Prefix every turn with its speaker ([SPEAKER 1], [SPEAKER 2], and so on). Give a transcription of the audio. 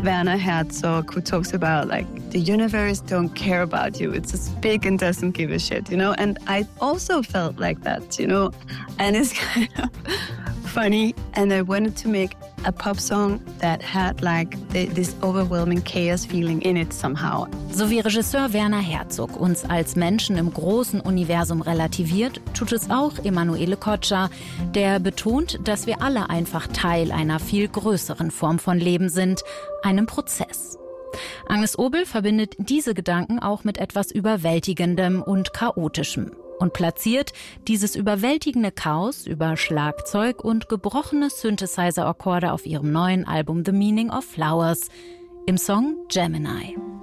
[SPEAKER 1] Werner Herzog, who talks about like the universe don't care about you. It's just big and doesn't give a shit, you know? And I also felt like that, you know? And it's kind of funny. And I wanted to make a pop song that had like this overwhelming chaos feeling in it somehow.
[SPEAKER 2] So wie Regisseur Werner Herzog uns als Menschen im großen Universum relativiert, tut es auch Emanuele Kocza, der betont, dass wir alle einfach Teil einer viel größeren Form von Leben sind, einem Prozess. Agnes Obel verbindet diese Gedanken auch mit etwas Überwältigendem und Chaotischem und platziert dieses überwältigende Chaos über Schlagzeug und gebrochene Synthesizer-Akkorde auf ihrem neuen Album The Meaning of Flowers im Song Gemini.